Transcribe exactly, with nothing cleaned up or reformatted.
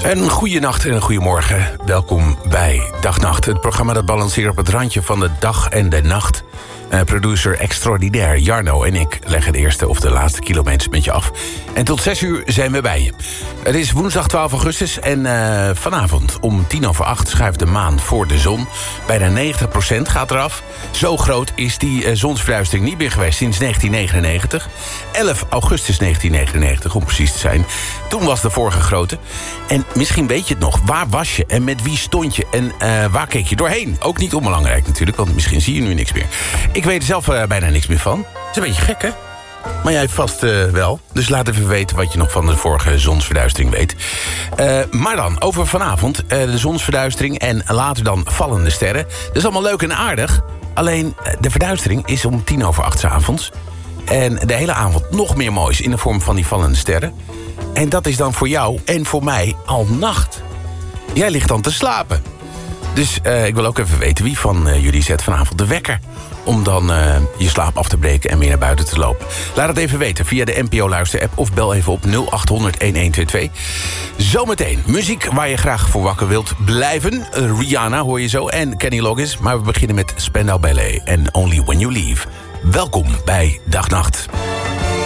Een goede nacht en een goede morgen. Welkom bij Dag Nacht. Het programma dat balanceert op het randje van de dag en de nacht. Uh, producer extraordinair Jarno en ik leggen de eerste of de laatste kilometers met je af. En tot zes uur zijn we bij je. Het is woensdag twaalf augustus en uh, vanavond om tien over acht schuift de maan voor de zon. Bijna negentig procent gaat eraf. Zo groot is die uh, zonsverduistering niet meer geweest sinds negentien negenennegentig. elf augustus negentien negenennegentig om precies te zijn. Toen was de vorige grote. En misschien weet je het nog. Waar was je en met wie stond je en uh, waar keek je doorheen? Ook niet onbelangrijk natuurlijk, want misschien zie je nu niks meer. Ik weet er zelf uh, bijna niks meer van. Het is een beetje gek, hè? Maar jij vast uh, wel. Dus laat even weten wat je nog van de vorige zonsverduistering weet. Uh, maar dan, over vanavond. Uh, de zonsverduistering en later dan vallende sterren. Dat is allemaal leuk en aardig. Alleen, uh, de verduistering is om tien over acht 's avonds. En de hele avond nog meer moois in de vorm van die vallende sterren. En dat is dan voor jou en voor mij al nacht. Jij ligt dan te slapen. Dus uh, ik wil ook even weten wie van uh, jullie zet vanavond de wekker. Om dan uh, je slaap af te breken en weer naar buiten te lopen. Laat het even weten via de N P O-luister-app of bel even op nul acht honderd elf tweeëntwintig. Zometeen muziek waar je graag voor wakker wilt blijven. Uh, Rihanna hoor je zo en Kenny Loggins. Maar we beginnen met Spandau Ballet en Only When You Leave. Welkom bij Dag Nacht.